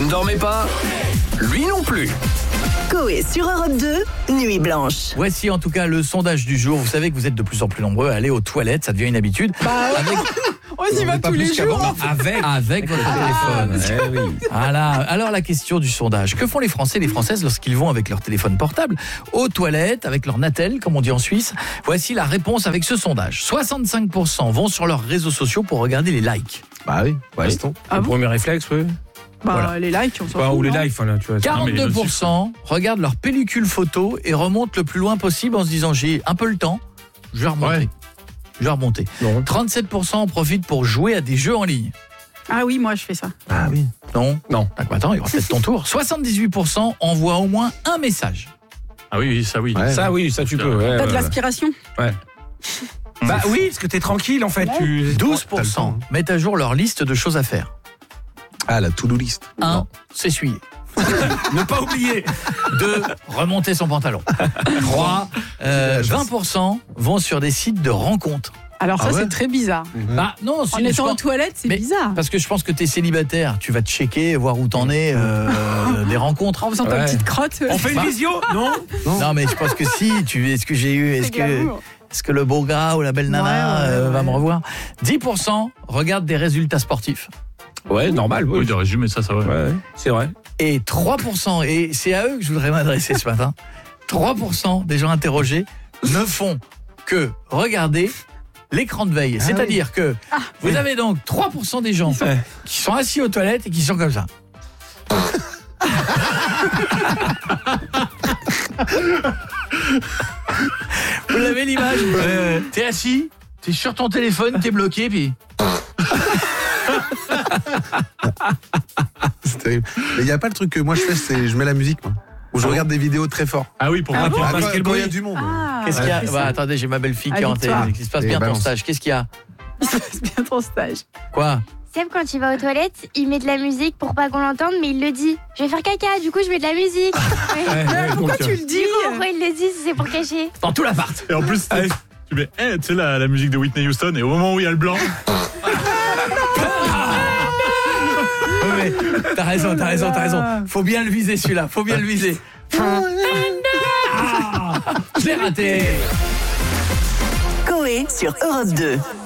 ne dormez pas? Lui non plus. Coé sur Europe 2, Nuit Blanche. Voici en tout cas le sondage du jour. Vous savez que vous êtes de plus en plus nombreux à aller aux toilettes, ça devient une habitude. On y va tous les jours. Avec votre téléphone. Oui. Voilà. Alors la question du sondage. Que font les Français et les Françaises lorsqu'ils vont avec leur téléphone portable aux toilettes, avec leur Natel, comme on dit en Suisse? Voici la réponse avec ce sondage. 65% vont sur leurs réseaux sociaux pour regarder les likes. Bah oui, Oui. Ah bon premier réflexe, oui. Voilà. Les likes, on s'en fout. Ou les non lives, voilà, tu vois. 42% regardent leur pellicule photo et remontent le plus loin possible en se disant j'ai un peu le temps, je vais remonter. Ouais. Je vais remonter. Non. 37% en profitent pour jouer à des jeux en ligne. Ah oui, moi je fais ça. Ah oui. Non. Non. D'accord, attends, il y aura peut-être ton tour. 78% envoient au moins un message. Ah oui, ça oui. Ouais. Ça oui, ça tu peux. Ouais, T'as de l'aspiration. Ouais. Bah oui, parce que t'es tranquille en fait. Tu... 12% mettent à jour leur liste de choses à faire. Ah, la to-do list. 1. S'essuyer. Ne pas oublier. 2. Remonter son pantalon. 3. 20% vont sur des sites de rencontres. Alors ça, Ah ouais c'est très bizarre. Bah non, En étant aux toilettes, c'est mais- bizarre. Parce que je pense que t'es célibataire, tu vas te checker, voir où t'en es, des rencontres. En faisant ta Ouais. petite crotte. On fait une visio? Non. Non mais je pense que si, est-ce que j'ai eu, est-ce que le beau gars ou la belle nana Ouais. va me revoir? 10% regardent des résultats sportifs. Ouais, normal. Oui, de résumer ça va. Ouais, c'est vrai. Et 3%, et c'est à eux que je voudrais m'adresser ce matin, 3% des gens interrogés ne font que regarder l'écran de veille. C'est-à-dire que vous avez donc 3% des gens qui sont assis aux toilettes et qui sont comme ça. Vous l'avez l'image? T'es assis, t'es sur ton téléphone, t'es bloqué, puis... C'est terrible. Mais il n'y a pas le truc que moi je fais, c'est je mets la musique, moi. Ou je regarde des vidéos très fort. Ah oui, pour Ah bon Quand quel il y a bruit du monde. Qu'est-ce qu'il y a? c'est Bah, ça. attendez, j'ai ma belle-fille qui est en Habite-toi. télé, qui se passe Et bien ton balance. stage. Qu'est-ce qu'il y a? C'est bien ton stage. Quoi? Seb, quand il va aux toilettes, il met de la musique pour pas qu'on l'entende, mais il le dit. Je vais faire caca, du coup je mets de la musique. Pourquoi tu le dis? Du coup, pourquoi il le dit si c'est pour cacher? Dans tout l'appart. Et en plus, tu mets tu sais la musique de Whitney Houston et au moment où il y a le blanc, Ouais, t'as raison. Faut bien le viser celui-là, faut bien le viser. Ah, je l'ai raté. Coé sur Europe 2.